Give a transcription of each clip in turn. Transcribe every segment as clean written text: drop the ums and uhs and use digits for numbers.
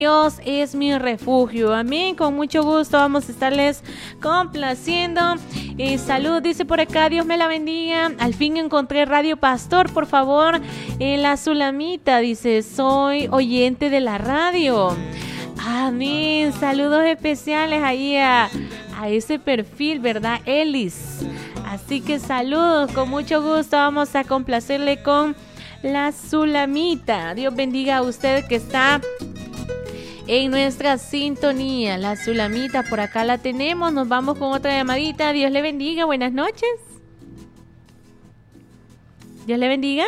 Dios es mi refugio. Amén. Con mucho gusto vamos a estarles complaciendo. Salud, dice por acá, Dios me la bendiga. Al fin encontré Radio Pastor, por favor. La Zulamita dice, soy oyente de la radio. Amén. Saludos especiales ahí a ese perfil, ¿verdad? Elis. Así que saludos, con mucho gusto vamos a complacerle con la Zulamita. Dios bendiga a usted que está en nuestra sintonía. La Zulamita, por acá la tenemos. Nos vamos con otra llamadita. Dios le bendiga, buenas noches. Dios le bendiga.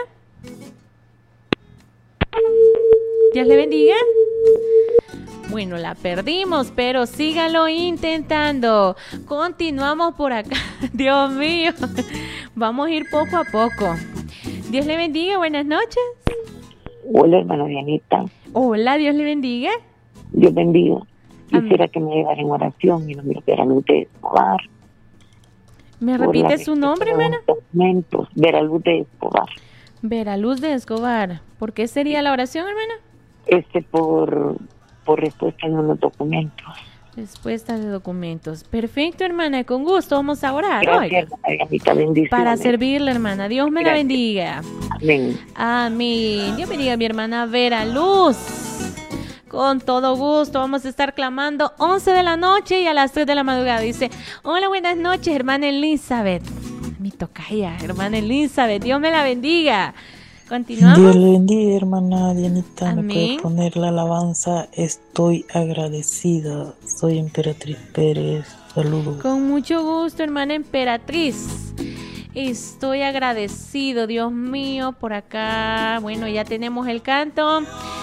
Dios le bendiga. Bueno, la perdimos, pero sígalo intentando. Continuamos por acá. Dios mío. Vamos a ir poco a poco. Dios le bendiga, buenas noches. Hola, hermana Dianita. Hola, Dios le bendiga. Dios bendiga. Quisiera que me llevara en oración y no me Veraluz de Escobar. ¿Me repite su nombre, hermana? Veraluz de Escobar. Veraluz de Escobar. ¿Por qué sería la oración, hermana? Por respuesta en unos documentos. Respuesta de documentos. Perfecto, hermana, con gusto vamos a orar. Gracias, Dianita, bendiciones. Para servirle, hermana. Dios me la bendiga. Amén. Amén. Dios bendiga a mi hermana Veraluz. Con todo gusto vamos a estar clamando 11 de la noche y a las 3 de la madrugada. Dice, hola, buenas noches, hermana Elizabeth. Mi tocaya, hermana Elizabeth. Dios me la bendiga. Continuamos. Dios le bendiga, hermana Dianita. Amén. Me puede poner la alabanza. Estoy agradecida. Soy Emperatriz Pérez. Saludos. Con mucho gusto, hermana Emperatriz. Estoy agradecido, Dios mío, por acá. Bueno, ya tenemos el canto.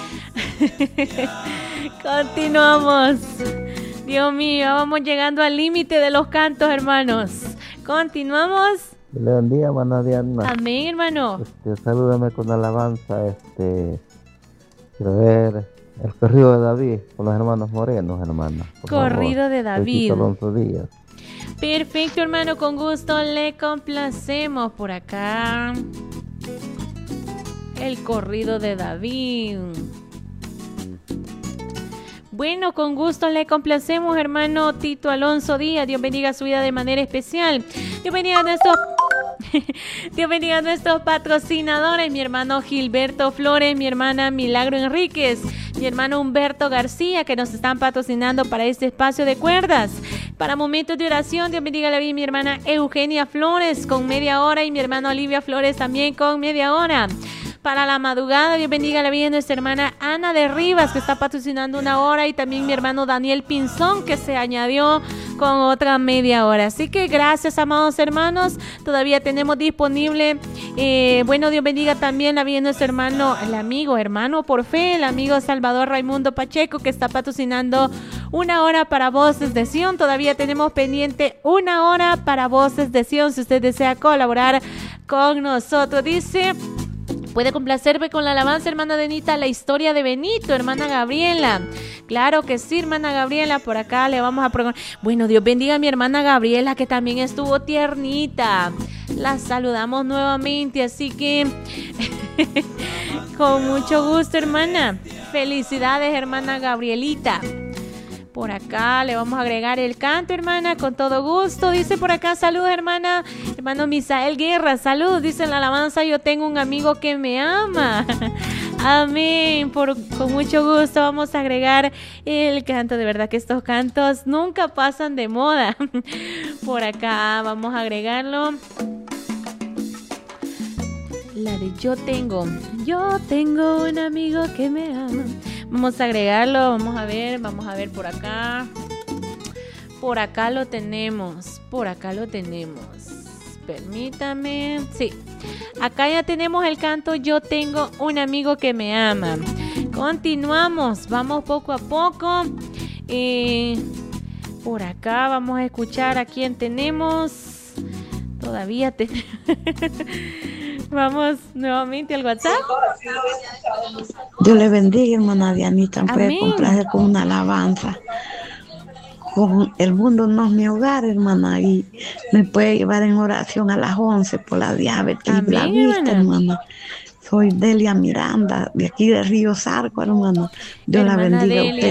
Continuamos. Dios mío, vamos llegando al límite de los cantos, hermanos. Continuamos. Le bendiga, hermana Diana. Amén, hermano. Salúdame con alabanza. Quiero ver el corrido de David con los hermanos Morenos, hermana. Corrido de David. Alonso Díaz. Perfecto, hermano, con gusto le complacemos por acá. El corrido de David. Bueno, con gusto le complacemos, hermano Tito Alonso Díaz. Dios bendiga su vida de manera especial. Dios bendiga a nuestros patrocinadores, mi hermano Gilberto Flores, mi hermana Milagro Enríquez, mi hermano Humberto García, que nos están patrocinando para este espacio de cuerdas. Para momentos de oración, Dios bendiga la vida de mi hermana Eugenia Flores con media hora y mi hermana Olivia Flores también con media hora. Para la madrugada, Dios bendiga la vida de nuestra hermana Ana de Rivas, que está patrocinando una hora, y también mi hermano Daniel Pinzón, que se añadió con otra media hora. Así que gracias, amados hermanos. Todavía tenemos disponible, bueno, Dios bendiga también la vida de nuestro hermano, hermano por fe, el amigo Salvador Raimundo Pacheco, que está patrocinando una hora para Voces de Sion. Todavía tenemos pendiente una hora para Voces de Sion, si usted desea colaborar con nosotros. Dice... Puede complacerme con la alabanza, hermana Denita, la historia de Benito, hermana Gabriela. Claro que sí, hermana Gabriela, por acá le vamos a programar. Bueno, Dios bendiga a mi hermana Gabriela, que también estuvo tiernita. La saludamos nuevamente, así que con mucho gusto, hermana. Felicidades, hermana Gabrielita. Por acá le vamos a agregar el canto, hermana, con todo gusto. Dice por acá, salud, hermana. Hermano Misael Guerra, salud. Dice en la alabanza, yo tengo un amigo que me ama. Amén. Con mucho gusto vamos a agregar el canto. De verdad que estos cantos nunca pasan de moda. Por acá vamos a agregarlo. La de yo tengo un amigo que me ama. Vamos a agregarlo, vamos a ver por acá. Por acá lo tenemos. Permítame. Sí. Acá ya tenemos el canto Yo tengo un amigo que me ama. Continuamos, vamos poco a poco. Por acá vamos a escuchar a quién tenemos. Todavía tenemos. Vamos nuevamente al WhatsApp. Dios le bendiga, hermana Dianita. Me puede Amén. complacer con una alabanza. Con el mundo no es mi hogar, hermana, y me puede llevar en oración a las 11 por la diabetes y la Amén, vista, hermana. hermana. Soy Delia Miranda, de aquí de Río Sarco, hermano. Dios la Hermana bendiga a Delia. usted.